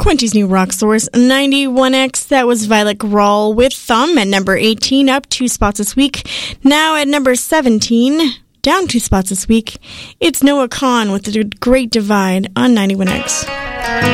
Quincy's new rock source, 91X. That was Violet Grawl with Thumb at number 18, up 2 spots this week. Now at number 17, down 2 spots this week, it's Noah Kahan with The Great Divide on 91X.